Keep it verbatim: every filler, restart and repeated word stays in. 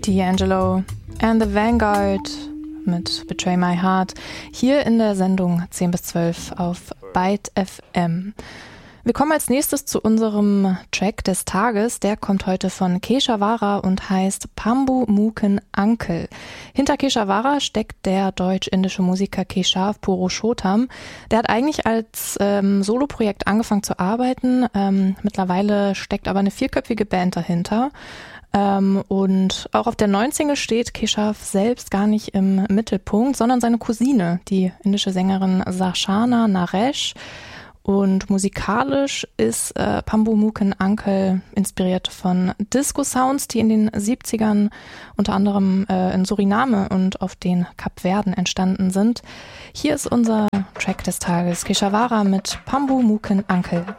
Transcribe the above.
D'Angelo and the Vanguard mit Betray My Heart hier in der Sendung zehn bis zwölf auf Byte F M. Wir kommen als nächstes zu unserem Track des Tages. Der kommt heute von Keshavara und heißt Pambu Muken Uncle. Hinter Keshavara steckt der deutsch-indische Musiker Keshav Purushottam. Der hat eigentlich als ähm, Soloprojekt angefangen zu arbeiten. Ähm, mittlerweile steckt aber eine vierköpfige Band dahinter. Ähm, und auch auf der neuen Single steht Keshav selbst gar nicht im Mittelpunkt, sondern seine Cousine, die indische Sängerin Sarshana Naresh. Und musikalisch ist äh, Pambu Muken Uncle inspiriert von Disco-Sounds, die in den siebzigern unter anderem äh, in Suriname und auf den Kapverden entstanden sind. Hier ist unser Track des Tages, Keshavara mit Pambu Muken Uncle.